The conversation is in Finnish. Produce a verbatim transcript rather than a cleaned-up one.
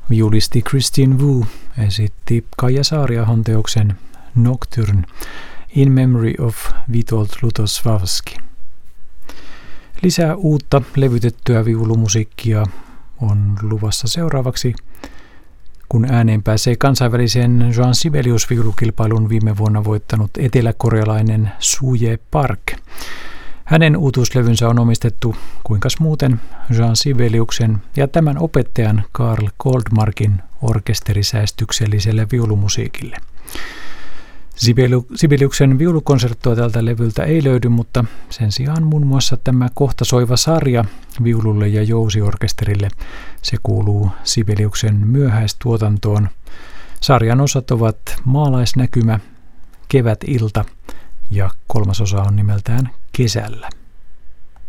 Viulisti Christine Wu esitti Kaija Saariahon teoksen Nocturne in memory of Witold Lutosławski. Lisää uutta levytettyä viulumusiikkia on luvassa seuraavaksi, kun ääneen pääsee kansainvälisen Jean Sibelius-viulukilpailun viime vuonna voittanut eteläkorealainen Suje Park. Hänen uutuuslevynsä on omistettu, kuinkas muuten, Jean Sibeliuksen ja tämän opettajan Karl Goldmarkin orkesterisäästykselliselle viulumusiikille. Sibeliuksen viulukonserttoa tältä levyltä ei löydy, mutta sen sijaan muun muassa tämä kohta soiva sarja viululle ja jousiorkesterille, se kuuluu Sibeliuksen myöhäistuotantoon. Sarjan osat ovat Maalaisnäkymä, Kevätilta ja kolmas osa on nimeltään Kesällä.